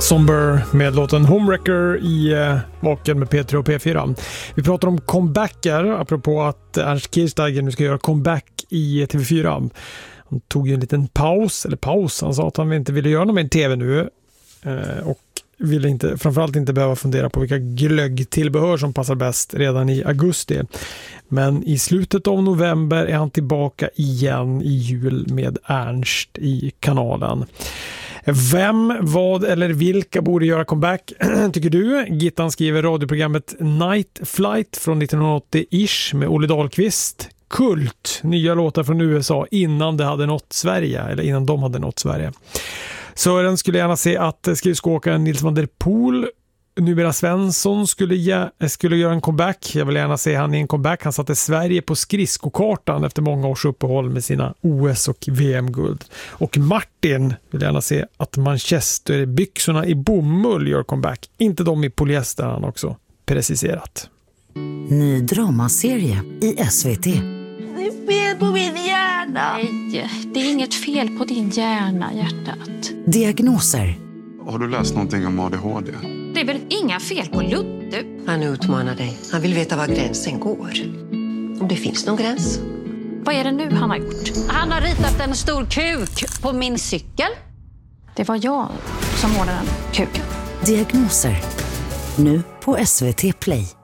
Somber med låten Homewrecker i Vaken med P3 och P4. Vi pratar om comebacker apropå att Ernst Kirchsteiger nu ska göra comeback i TV4. Han tog ju en liten paus. Han sa att han inte ville göra något med en TV nu och ville inte, framförallt inte behöva fundera på vilka glöggtillbehör som passar bäst redan i augusti. Men i slutet av november är han tillbaka igen i jul med Ernst i kanalen. Vem, vad eller vilka borde göra comeback tycker du? Gittan skriver radioprogrammet Night Flight från 1980-ish med Olle Dahlqvist. Kult, nya låtar från USA innan de hade nått Sverige. Sören skulle gärna se att skridskoåkaren Nils van der Poel, numera Svensson, skulle göra en comeback. Jag vill gärna se han i en comeback. Han satte Sverige på skridskokartan efter många års uppehåll med sina OS- och VM-guld. Och Martin vill gärna se att Manchester-byxorna i bomull gör comeback. Inte de i polyester, han också preciserat. Ny dramaserie i SVT. Det är fel på min hjärna. Nej, det är inget fel på din hjärna, hjärtat. Diagnoser. Har du läst någonting om ADHD? Det är väl inga fel på Ludde? Han utmanar dig. Han vill veta var gränsen går. Om det finns någon gräns. Vad är det nu han har gjort? Han har ritat en stor kuk på min cykel. Det var jag som målade den kuken. Diagnoser. Nu på SVT Play.